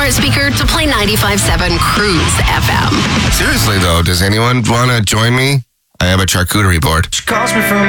smart speaker to play 95.7 Cruise FM. Seriously, though, does anyone want to join me? I have a charcuterie board. She calls me from